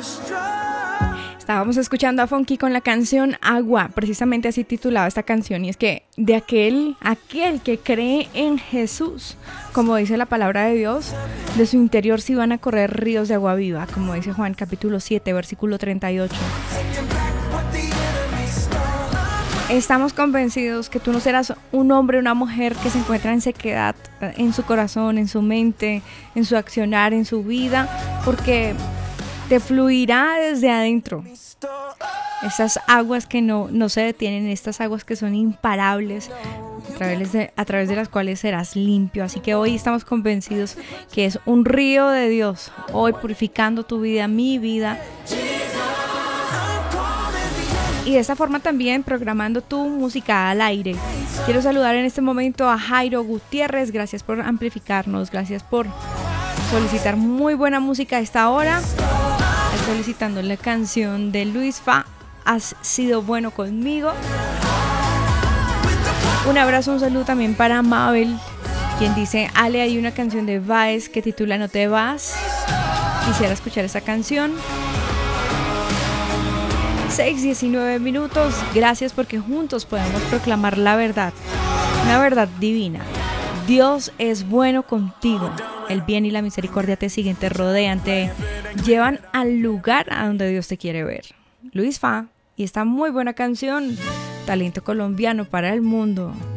Estábamos escuchando a Funky con la canción Agua, precisamente así titulada esta canción, y es que de aquel que cree en Jesús, como dice la palabra de Dios, de su interior sí van a correr ríos de agua viva, como dice Juan capítulo 7, versículo 38. Estamos convencidos que tú no serás un hombre o una mujer que se encuentra en sequedad en su corazón, en su mente, en su accionar, en su vida, porque te fluirá desde adentro. Esas aguas que no se detienen, estas aguas que son imparables, a través de las cuales serás limpio. Así que hoy estamos convencidos que es un río de Dios, hoy purificando tu vida, mi vida. Y de esta forma también programando tu música al aire. Quiero saludar en este momento a Jairo Gutiérrez. Gracias por amplificarnos, gracias por solicitar muy buena música a esta hora. Solicitando la canción de Luis Fa, Has sido bueno conmigo. Un abrazo, un saludo también para Mabel, quien dice: Ale, hay una canción de Baez que titula No te vas. Quisiera escuchar esa canción. 6:19 minutos. Gracias porque juntos podemos proclamar la verdad, una verdad divina. Dios es bueno contigo. El bien y la misericordia te siguen, te rodean, te llevan al lugar a donde Dios te quiere ver. Luis Fa y esta muy buena canción, talento colombiano para el mundo.